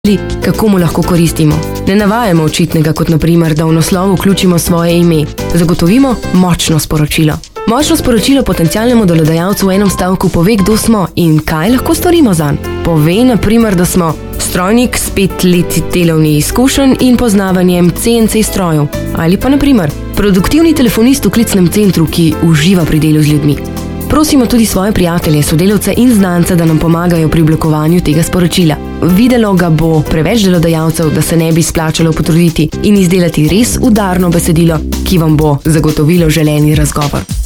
kako mu lahko koristimo. Ne navajamo očitnega, kot naprimer, da v naslov vključimo svoje ime. Zagotovimo močno sporočilo. Močno sporočilo potencialnemu delodajalcu v enem stavku pove, kdo smo in kaj lahko storimo zanj. Pove, naprimer, da smo strojnik s 5 leti delovnih izkušenj in poznavanjem CNC strojev. Ali pa, naprimer, produktivni telefonist v klicnem centru, ki uživa pri delu z ljudmi. Prosimo tudi svoje prijatelje, sodelavce in znance, da nam pomagajo pri oblikovanju tega sporočila. Videlo ga bo preveč delodajalcev, da se ne bi splačalo potruditi in izdelati res udarno besedilo, ki vam bo zagotovilo želeni razgovor.